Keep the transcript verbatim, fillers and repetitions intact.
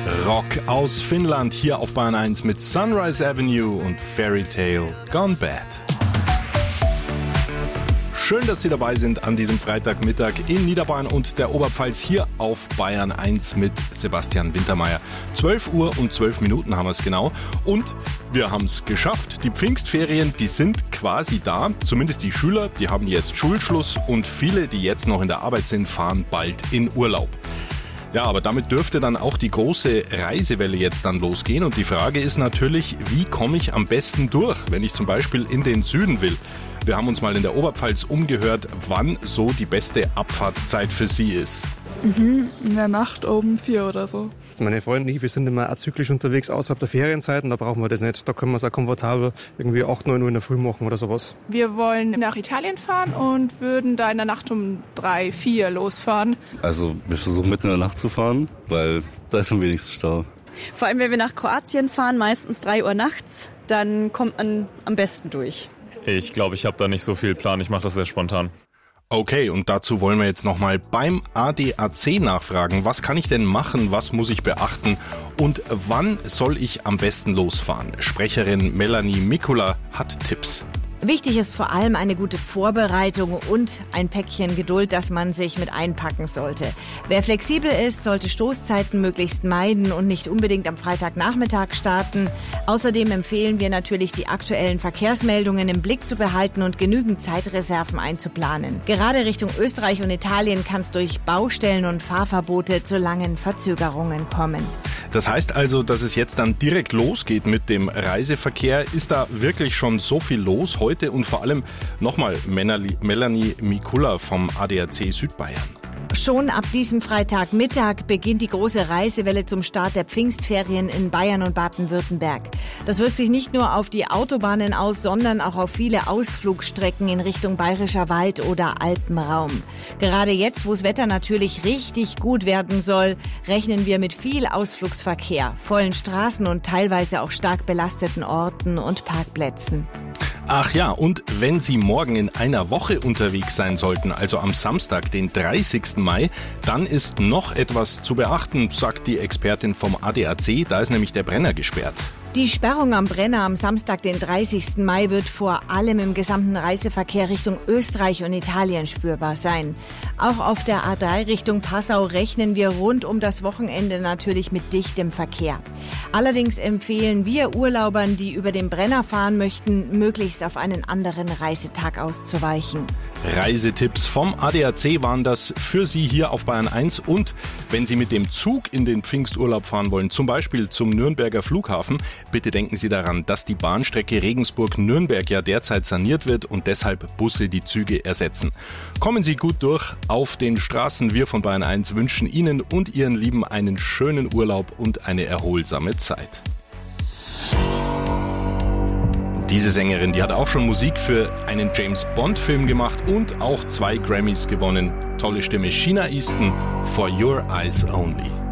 Rock aus Finnland hier auf Bayern eins mit Sunrise Avenue und Fairy Tale Gone Bad. Schön, dass Sie dabei sind an diesem Freitagmittag in Niederbayern und der Oberpfalz hier auf Bayern eins mit Sebastian Wintermeyer. zwölf Uhr und zwölf Minuten haben wir es genau und wir haben es geschafft. Die Pfingstferien, die sind quasi da, zumindest die Schüler, die haben jetzt Schulschluss und viele, die jetzt noch in der Arbeit sind, fahren bald in Urlaub. Ja, aber damit dürfte dann auch die große Reisewelle jetzt dann losgehen und die Frage ist natürlich, wie komme ich am besten durch, wenn ich zum Beispiel in den Süden will? Wir haben uns mal in der Oberpfalz umgehört, wann so die beste Abfahrtszeit für Sie ist. Mhm, in der Nacht um vier oder so. Meine Freunde und ich, wir sind immer azyklisch unterwegs außerhalb der Ferienzeiten, da brauchen wir das nicht. Da können wir es auch komfortabel irgendwie acht, neun Uhr in der Früh machen oder sowas. Wir wollen nach Italien fahren und würden da in der Nacht um drei, vier losfahren. Also wir versuchen mitten in der Nacht zu fahren, weil da ist am wenigsten Stau. Vor allem, wenn wir nach Kroatien fahren, meistens drei Uhr nachts, dann kommt man am besten durch. Ich glaube, ich habe da nicht so viel Plan. Ich mache das sehr spontan. Okay, und dazu wollen wir jetzt nochmal beim A D A C nachfragen. Was kann ich denn machen? Was muss ich beachten? Und wann soll ich am besten losfahren? Sprecherin Melanie Mikula hat Tipps. Wichtig ist vor allem eine gute Vorbereitung und ein Päckchen Geduld, das man sich mit einpacken sollte. Wer flexibel ist, sollte Stoßzeiten möglichst meiden und nicht unbedingt am Freitagnachmittag starten. Außerdem empfehlen wir natürlich, die aktuellen Verkehrsmeldungen im Blick zu behalten und genügend Zeitreserven einzuplanen. Gerade Richtung Österreich und Italien kann es durch Baustellen und Fahrverbote zu langen Verzögerungen kommen. Das heißt also, dass es jetzt dann direkt losgeht mit dem Reiseverkehr. Ist da wirklich schon so viel los heute? Und vor allem nochmal Melanie Mikula vom A D A C Südbayern. Schon ab diesem Freitagmittag beginnt die große Reisewelle zum Start der Pfingstferien in Bayern und Baden-Württemberg. Das wirkt sich nicht nur auf die Autobahnen aus, sondern auch auf viele Ausflugstrecken in Richtung Bayerischer Wald oder Alpenraum. Gerade jetzt, wo das Wetter natürlich richtig gut werden soll, rechnen wir mit viel Ausflugsverkehr, vollen Straßen und teilweise auch stark belasteten Orten und Parkplätzen. Ach ja, und wenn Sie morgen in einer Woche unterwegs sein sollten, also am Samstag, den dreißigsten Mai, dann ist noch etwas zu beachten, sagt die Expertin vom A D A C, da ist nämlich der Brenner gesperrt. Die Sperrung am Brenner am Samstag, den dreißigsten Mai, wird vor allem im gesamten Reiseverkehr Richtung Österreich und Italien spürbar sein. Auch auf der A drei Richtung Passau rechnen wir rund um das Wochenende natürlich mit dichtem Verkehr. Allerdings empfehlen wir Urlaubern, die über den Brenner fahren möchten, möglichst auf einen anderen Reisetag auszuweichen. Reisetipps vom A D A C waren das für Sie hier auf Bayern eins. Und wenn Sie mit dem Zug in den Pfingsturlaub fahren wollen, zum Beispiel zum Nürnberger Flughafen, bitte denken Sie daran, dass die Bahnstrecke Regensburg-Nürnberg ja derzeit saniert wird und deshalb Busse die Züge ersetzen. Kommen Sie gut durch auf den Straßen. Wir von Bayern eins wünschen Ihnen und Ihren Lieben einen schönen Urlaub und eine erholsame Zeit. Diese Sängerin, die hat auch schon Musik für einen James-Bond-Film gemacht und auch zwei Grammys gewonnen. Tolle Stimme, Sheena Easton, For Your Eyes Only.